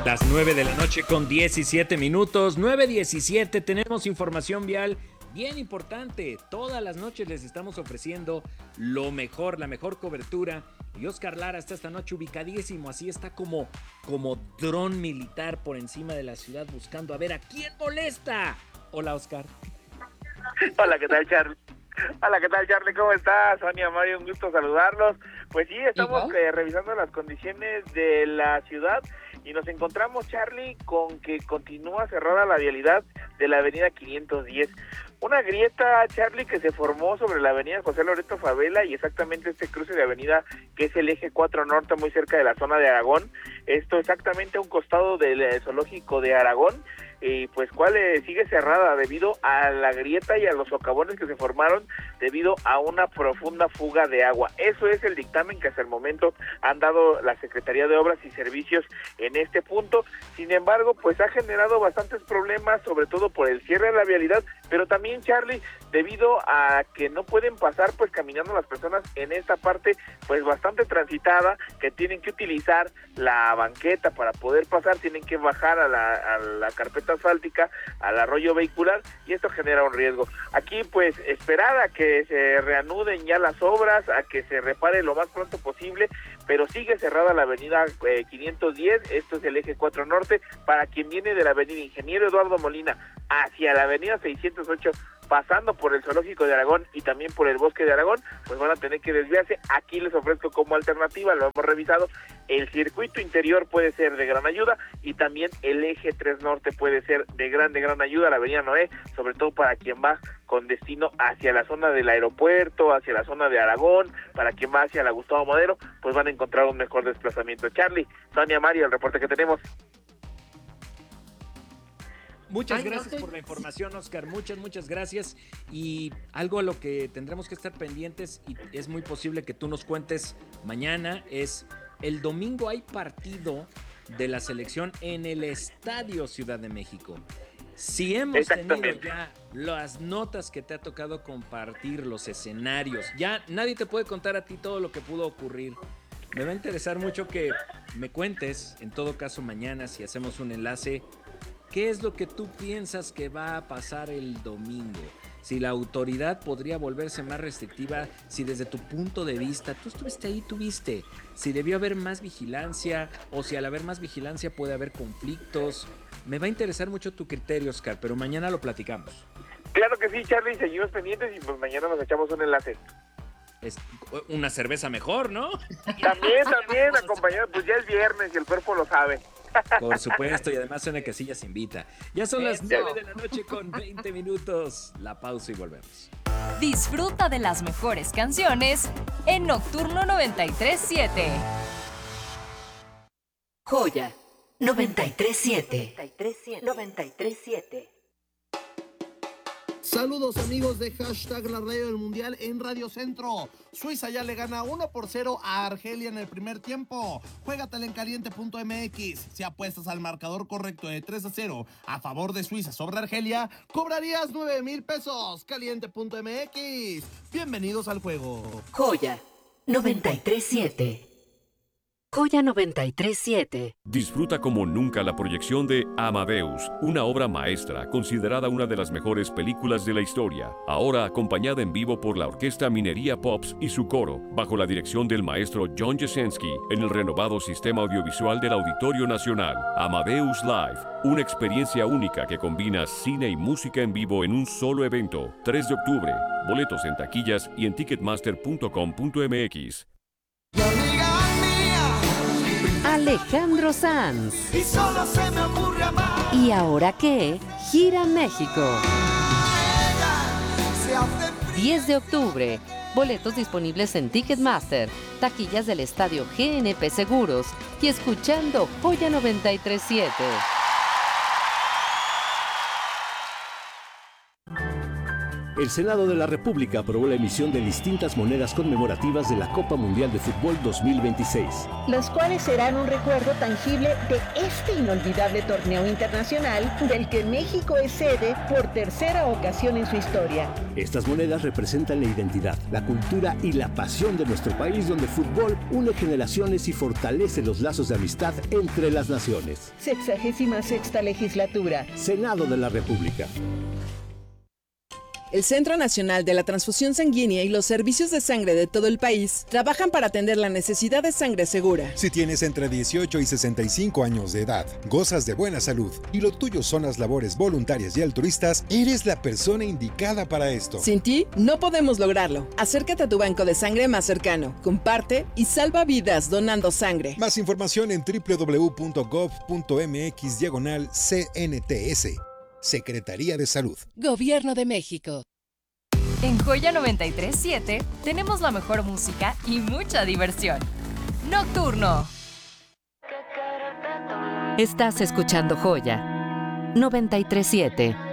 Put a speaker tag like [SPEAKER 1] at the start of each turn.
[SPEAKER 1] Las 9 de la noche con 17 minutos, 9:17, tenemos información vial bien importante. Todas las noches les estamos ofreciendo lo mejor, la mejor cobertura. Y Oscar Lara está esta noche ubicadísimo, así está como dron militar por encima de la ciudad buscando a ver a quién molesta. Hola, Oscar.
[SPEAKER 2] Hola, ¿qué tal, Charlie? Hola, ¿qué tal, Charlie? ¿Cómo estás? Sonia, Mario, un gusto saludarlos. Pues sí, estamos revisando las condiciones de la ciudad y nos encontramos, Charlie, con que continúa cerrada la vialidad de la avenida 510. Una grieta, Charlie, que se formó sobre la avenida José Loreto Favela y exactamente este cruce de avenida que es el eje 4 norte, muy cerca de la zona de Aragón. Esto exactamente a un costado del zoológico de Aragón. Y pues cuál sigue cerrada debido a la grieta y a los socavones que se formaron debido a una profunda fuga de agua. Eso es el dictamen que hasta el momento han dado la Secretaría de Obras y Servicios en este punto. Sin embargo, pues ha generado bastantes problemas, sobre todo por el cierre de la vialidad, pero también, Charlie, debido a que no pueden pasar pues caminando las personas en esta parte pues bastante transitada, que tienen que utilizar la banqueta para poder pasar, tienen que bajar a la carpeta asfáltica, al arroyo vehicular, y esto genera un riesgo. Aquí pues esperar a que se reanuden ya las obras, a que se repare lo más pronto posible, pero sigue cerrada la avenida 510, esto es el eje 4 norte, para quien viene de la avenida Ingeniero Eduardo Molina hacia la avenida 608, pasando por el zoológico de Aragón y también por el bosque de Aragón, pues van a tener que desviarse. Aquí les ofrezco como alternativa, lo hemos revisado, el circuito interior puede ser de gran ayuda y también el eje 3 norte puede ser de gran ayuda, la avenida Noé, sobre todo para quien va con destino hacia la zona del aeropuerto, hacia la zona de Aragón, para quien va hacia la Gustavo Madero, pues van a encontrar un mejor desplazamiento. Charlie, Sonia, Mario, el reporte que tenemos.
[SPEAKER 1] Muchas gracias por la información, Oscar. Muchas gracias. Y algo a lo que tendremos que estar pendientes, y es muy posible que tú nos cuentes mañana, es el domingo hay partido de la selección en el Estadio Ciudad de México. Si hemos tenido ya las notas que te ha tocado compartir, los escenarios, ya nadie te puede contar a ti todo lo que pudo ocurrir. Me va a interesar mucho que me cuentes, en todo caso mañana, si hacemos un enlace, ¿qué es lo que tú piensas que va a pasar el domingo? Si la autoridad podría volverse más restrictiva, si desde tu punto de vista, tú estuviste ahí, tú viste, si debió haber más vigilancia o si al haber más vigilancia puede haber conflictos. Me va a interesar mucho tu criterio, Oscar, pero mañana lo platicamos.
[SPEAKER 2] Claro que sí, Charlie, seguimos pendientes y pues mañana nos echamos un enlace.
[SPEAKER 1] Es una cerveza mejor, ¿no?
[SPEAKER 2] También, acompañado, pues ya es viernes y el cuerpo lo sabe.
[SPEAKER 1] Por supuesto, y además Sonia Casillas invita. Ya son las 9 de la noche con 20 minutos. La pausa y volvemos.
[SPEAKER 3] Disfruta de las mejores canciones en Nocturno 93.7.
[SPEAKER 4] Joya 93.7. 93.7.
[SPEAKER 5] Saludos amigos de Hashtag La Radio del Mundial en Radio Centro. Suiza ya le gana 1-0 a Argelia en el primer tiempo. Juégatela en caliente.mx. Si apuestas al marcador correcto de 3-0 a favor de Suiza sobre Argelia, cobrarías 9,000 pesos. Caliente.mx. Bienvenidos al juego.
[SPEAKER 4] Joya 93.7. Joya 93.7.
[SPEAKER 6] Disfruta como nunca la proyección de Amadeus, una obra maestra considerada una de las mejores películas de la historia, ahora acompañada en vivo por la Orquesta Minería Pops y su coro, bajo la dirección del maestro John Jasenski, en el renovado sistema audiovisual del Auditorio Nacional. Amadeus Live, una experiencia única que combina cine y música en vivo en un solo evento. 3 de octubre, boletos en taquillas y en ticketmaster.com.mx.
[SPEAKER 4] Alejandro Sanz.
[SPEAKER 7] Y solo se me ocurre amar.
[SPEAKER 4] ¿Y ahora qué? Gira México. 10 de octubre. Boletos disponibles en Ticketmaster, taquillas del estadio GNP Seguros y escuchando Joya 93.7.
[SPEAKER 8] El Senado de la República aprobó la emisión de distintas monedas conmemorativas de la Copa Mundial de Fútbol 2026.
[SPEAKER 9] Las cuales serán un recuerdo tangible de este inolvidable torneo internacional del que México es sede por tercera ocasión en su historia.
[SPEAKER 8] Estas monedas representan la identidad, la cultura y la pasión de nuestro país, donde el fútbol une generaciones y fortalece los lazos de amistad entre las naciones.
[SPEAKER 9] 66ª legislatura.
[SPEAKER 8] Senado de la República.
[SPEAKER 10] El Centro Nacional de la Transfusión Sanguínea y los servicios de sangre de todo el país trabajan para atender la necesidad de sangre segura.
[SPEAKER 11] Si tienes entre 18 y 65 años de edad, gozas de buena salud y lo tuyo son las labores voluntarias y altruistas, eres la persona indicada para esto.
[SPEAKER 10] Sin ti, no podemos lograrlo. Acércate a tu banco de sangre más cercano, comparte y salva vidas donando sangre.
[SPEAKER 11] Más información en www.gov.mx/CNTS. Secretaría de Salud.
[SPEAKER 4] Gobierno de México.
[SPEAKER 3] En Joya 93.7 tenemos la mejor música y mucha diversión. Nocturno.
[SPEAKER 4] Estás escuchando Joya 93.7.